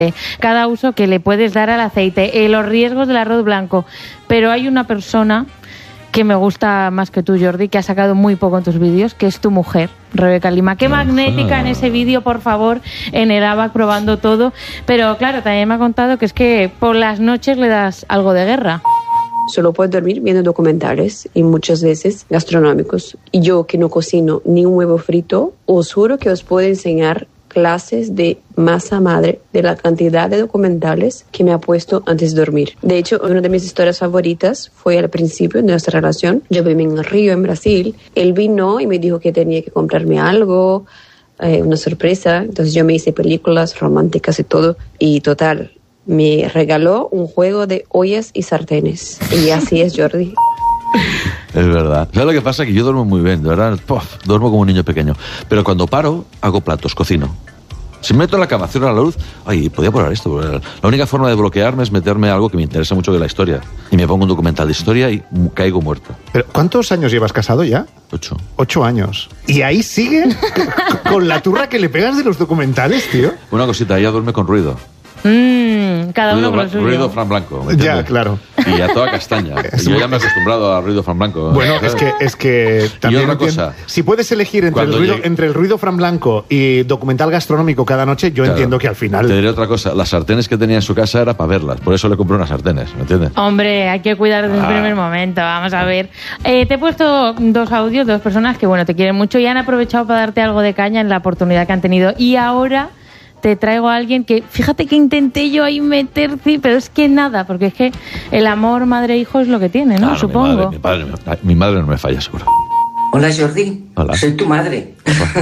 cada uso que le puedes dar al aceite, los riesgos del arroz blanco. Pero hay una persona que me gusta más que tú, Jordi, que ha sacado muy poco en tus vídeos, que es tu mujer, Rebeca Lima. Qué magnética en ese vídeo, por favor, en el ABAC probando todo. Pero claro, también me ha contado que es que por las noches le das algo de guerra. Solo puedo dormir viendo documentales y muchas veces gastronómicos. Y yo, que no cocino ni un huevo frito, os juro que os puedo enseñar clases de masa madre de la cantidad de documentales que me ha puesto antes de dormir. De hecho, una de mis historias favoritas fue al principio de nuestra relación. Yo viví en Río, en Brasil. Él vino y me dijo que tenía que comprarme algo, una sorpresa. Entonces yo me hice películas románticas y todo. Y total, me regaló un juego de ollas y sartenes. Y así es, Jordi. Es verdad. ¿Sabes lo que pasa? Que yo duermo muy bien, de verdad. Duermo como un niño pequeño. Pero cuando paro, hago platos, cocino. Si me meto en la cama, cierro la luz, ay, podía probar esto. La única forma de bloquearme es meterme a algo que me interesa mucho de la historia. Y me pongo un documental de historia y caigo muerto. ¿Pero cuántos años llevas casado ya? 8. 8 años. ¿Y ahí sigue con la turra que le pegas de los documentales, tío? Una cosita, ella duerme con ruido. Cada uno con lo suyo. Ruido Fran Blanco. Ya, claro. Y a toda castaña. Yo ya me he acostumbrado a ruido Fran Blanco. Bueno, es que también y otra cosa, si puedes elegir entre el ruido Fran Blanco y documental gastronómico cada noche, yo entiendo que al final... Te diré otra cosa, las sartenes que tenía en su casa era para verlas, por eso le compré unas sartenes, ¿me entiendes? Hombre, hay que cuidar desde el primer momento, vamos a ver. Te he puesto 2 audios, 2 personas que, bueno, te quieren mucho y han aprovechado para darte algo de caña en la oportunidad que han tenido. Y ahora te traigo a alguien que, fíjate que intenté yo ahí meter, sí, pero es que nada, porque es que el amor madre-hijo es lo que tiene, ¿no? Claro, supongo. Mi madre no me falla, seguro. Hola, Jordi. Hola. Soy tu madre.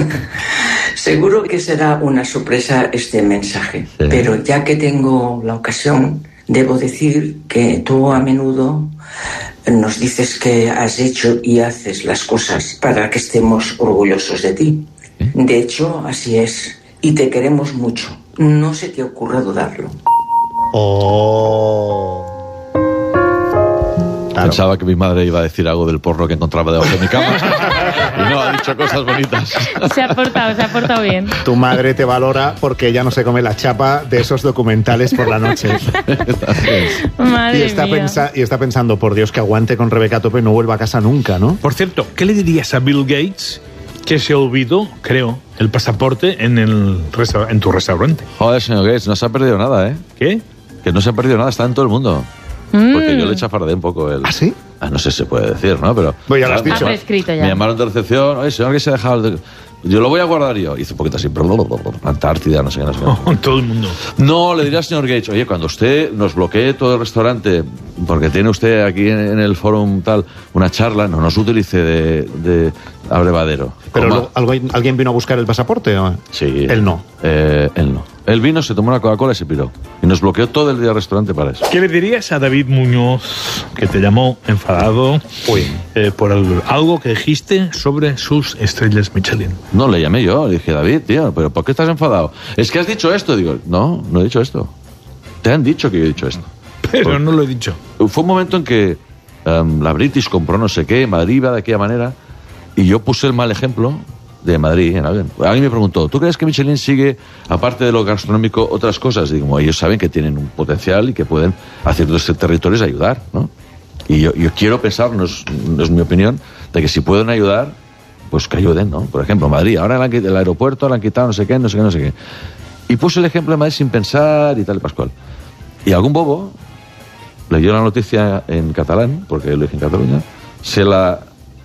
Seguro que será una sorpresa este mensaje, sí. Pero ya que tengo la ocasión, debo decir que tú a menudo nos dices que has hecho y haces las cosas para que estemos orgullosos de ti. ¿Sí? De hecho, así es. Y te queremos mucho. No se te ocurra dudarlo. Oh. Claro. Pensaba que mi madre iba a decir algo del porro que encontraba debajo de mi cama. Y no, ha dicho cosas bonitas. Se ha portado bien. Tu madre te valora porque ella no se come la chapa de esos documentales por la noche. Madre mía. Y está pensando, por Dios, que aguante con Rebeca a tope y no vuelva a casa nunca, ¿no? Por cierto, ¿qué le dirías a Bill Gates que se olvidó, creo, el pasaporte en tu restaurante? Joder, señor Gates, no se ha perdido nada, ¿eh? ¿Qué? Que no se ha perdido nada, está en todo el mundo. Porque yo le chafardeé un poco el... ¿Ah, sí? No sé si se puede decir, ¿no? Pero... Pues ya lo has dicho. Ha prescrito ya. Me llamaron de recepción, oye, señor, que se ha dejado... Yo lo voy a guardar yo. Hice un poquito así, Antártida, no sé qué. Todo el mundo. No, le diría al señor Gates, oye, cuando usted nos bloquee todo el restaurante, porque tiene usted aquí en el fórum tal, una charla, no nos utilice de abrevadero. ¿Pero alguien vino a buscar el pasaporte? ¿O? Sí. Él no. Él no. Él vino, se tomó una Coca-Cola y se piró. Y nos bloqueó todo el día el restaurante para eso. ¿Qué le dirías a David Muñoz, que te llamó enfadado por algo que dijiste sobre sus estrellas Michelin? No, le llamé yo, le dije, David, tío, ¿pero por qué estás enfadado? Es que has dicho esto. Digo, no he dicho esto. Te han dicho que yo he dicho esto. Pero no lo he dicho. Fue un momento en que la British compró no sé qué, Madrid iba de aquella manera, y yo puse el mal ejemplo de Madrid en alguien. Alguien me preguntó, ¿tú crees que Michelin sigue, aparte de lo gastronómico, otras cosas? Y digo, ellos saben que tienen un potencial y que pueden a ciertos territorios ayudar, ¿no? Y yo quiero pensar, no es mi opinión, de que si pueden ayudar, pues que ayuden, ¿no? Por ejemplo, Madrid, ahora el aeropuerto le han quitado no sé qué. Y puse el ejemplo de Madrid sin pensar y tal y pascual. Y algún bobo leyó la noticia en catalán, porque lo dije en Cataluña, se la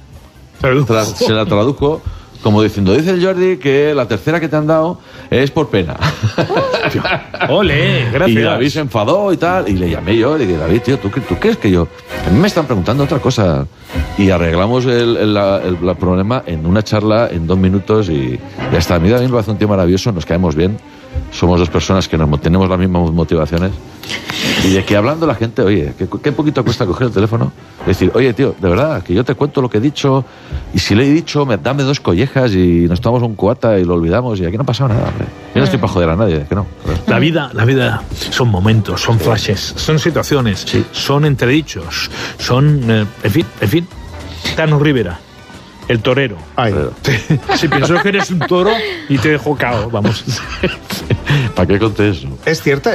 tradujo como diciendo, dice el Jordi que la tercera que te han dado es por pena. ¡Ole! Gracias. Y David se enfadó y tal, y le llamé yo, le dije, David, tío, ¿tú crees que yo...? A mí me están preguntando otra cosa. Y arreglamos el problema en una charla, en 2 minutos, y ya está. A mí David me parece un tío maravilloso, nos caemos bien. Somos 2 personas que tenemos las mismas motivaciones. Y de que hablando la gente, oye, ¿qué poquito cuesta coger el teléfono? Es decir, oye, tío, de verdad, que yo te cuento lo que he dicho, y si le he dicho, dame 2 collejas y nos tomamos un cubata y lo olvidamos, y aquí no ha pasado nada, hombre. Yo no estoy para joder a nadie, que no. La vida son momentos, son flashes, son situaciones, son entredichos, son, en fin. Tano Rivera, el torero. Ay. Si pensó que eres un toro y te dejó cao, vamos. ¿Para qué conté eso? Es cierta.